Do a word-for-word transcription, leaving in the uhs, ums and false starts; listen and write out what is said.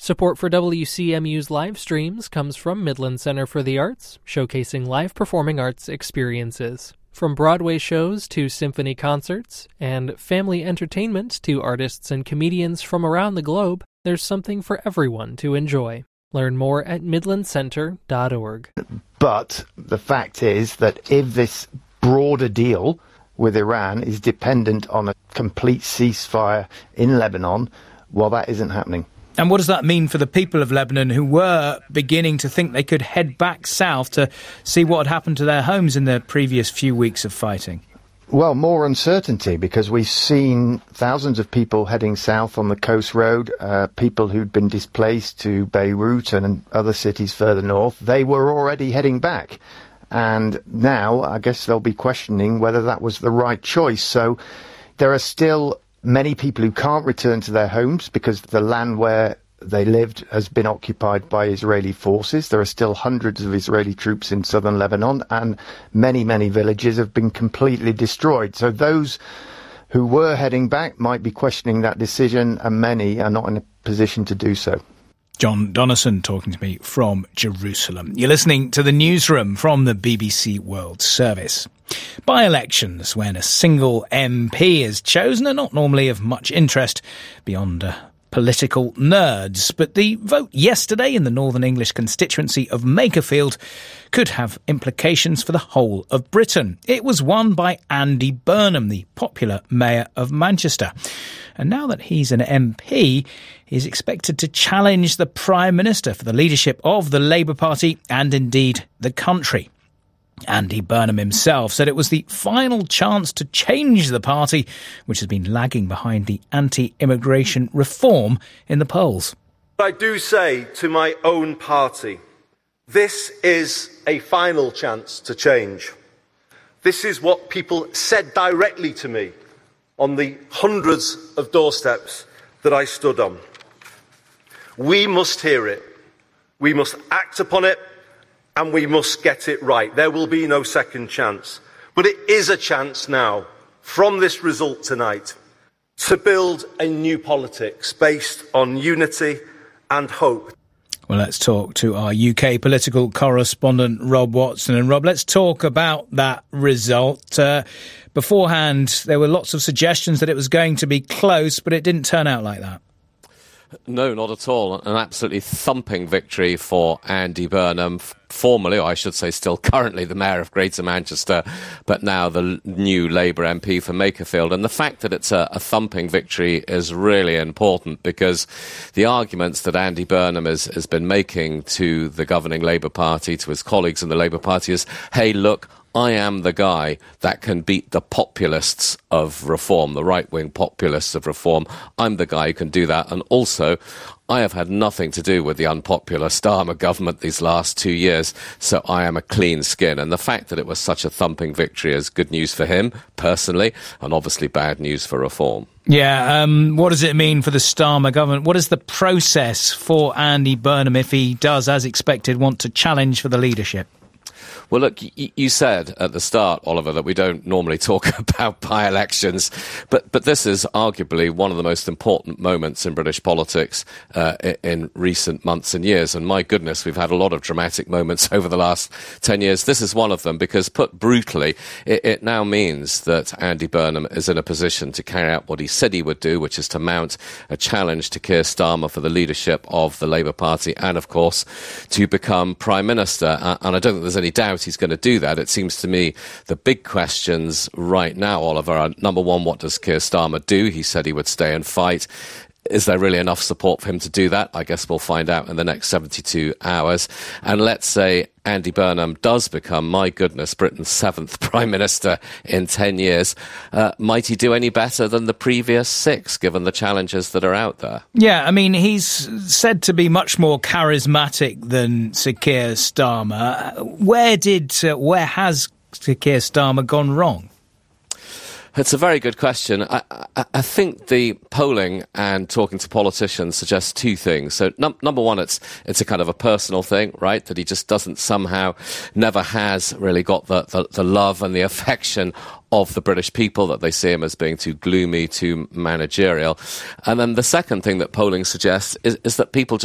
Support for W C M U's live streams comes from Midland Center for the Arts, showcasing live performing arts experiences. From Broadway shows to symphony concerts, and family entertainment to artists and comedians from around the globe, there's something for everyone to enjoy. Learn more at midland center dot org. But the fact is that if this broader deal with Iran is dependent on a complete ceasefire in Lebanon, well, that isn't happening. And what does that mean for the people of Lebanon who were beginning to think they could head back south to see what had happened to their homes in the previous few weeks of fighting? Well, more uncertainty, because we've seen thousands of people heading south on the coast road, uh, people who'd been displaced to Beirut and other cities further north. They were already heading back. And now I guess they'll be questioning whether that was the right choice. So there are still many people who can't return to their homes because the land where they lived has been occupied by Israeli forces. There are still hundreds of Israeli troops in southern Lebanon, and many, many villages have been completely destroyed. So those who were heading back might be questioning that decision, and many are not in a position to do so. John Donnison talking to me from Jerusalem. You're listening to the Newsroom from the B B C World Service. By-elections, when a single M P is chosen, are not normally of much interest beyond uh, political nerds. But the vote yesterday in the Northern English constituency of Makerfield could have implications for the whole of Britain. It was won by Andy Burnham, the popular mayor of Manchester. And now that he's an M P, he's expected to challenge the Prime Minister for the leadership of the Labour Party and indeed the country. Andy Burnham himself said it was the final chance to change the party, which has been lagging behind the anti-immigration reform in the polls. I do say to my own party, this is a final chance to change. This is what people said directly to me on the hundreds of doorsteps that I stood on. We must hear it. We must act upon it. And we must get it right. There will be no second chance. But it is a chance now, from this result tonight, to build a new politics based on unity and hope. Well, let's talk to our U K political correspondent, Rob Watson. And Rob, let's talk about that result. Uh, beforehand, there were lots of suggestions that it was going to be close, but it didn't turn out like that. No, not at all. An absolutely thumping victory for Andy Burnham, formerly, or I should say still currently, the Mayor of Greater Manchester, but now the new Labour M P for Makerfield. And the fact that it's a, a thumping victory is really important, because the arguments that Andy Burnham has, has been making to the governing Labour Party, to his colleagues in the Labour Party, is, hey, look, I am the guy that can beat the populists of reform, the right-wing populists of reform. I'm the guy who can do that. And also, I have had nothing to do with the unpopular Starmer government these last two years, so I am a clean skin. And the fact that it was such a thumping victory is good news for him, personally, and obviously bad news for reform. Yeah, um, what does it mean for the Starmer government? What is the process for Andy Burnham if he does, as expected, want to challenge for the leadership? Well, look, y- you said at the start, Oliver, that we don't normally talk about by-elections, but, but this is arguably one of the most important moments in British politics uh, in, in recent months and years. And my goodness, we've had a lot of dramatic moments over the last ten years. This is one of them, because put brutally, it, it now means that Andy Burnham is in a position to carry out what he said he would do, which is to mount a challenge to Keir Starmer for the leadership of the Labour Party and, of course, to become Prime Minister. Uh, and I don't think there's any doubt he's going to do that. It seems to me the big questions right now, Oliver, are, number one, what does Keir Starmer do? He said he would stay and fight. Is there really enough support for him to do that? I guess we'll find out in the next seventy-two hours. And let's say Andy Burnham does become, my goodness, Britain's seventh Prime Minister in ten years. Uh, might he do any better than the previous six, given the challenges that are out there? Yeah, I mean, he's said to be much more charismatic than Sir Keir Starmer. Where did, uh, where has Sir Keir Starmer gone wrong? It's a very good question. I, I, I think the polling and talking to politicians suggests two things. So num- number one, it's it's a kind of a personal thing, right? That he just doesn't somehow, never has really got the, the, the love and the affection of the British people, that they see him as being too gloomy, too managerial. And then the second thing that polling suggests is, is that people just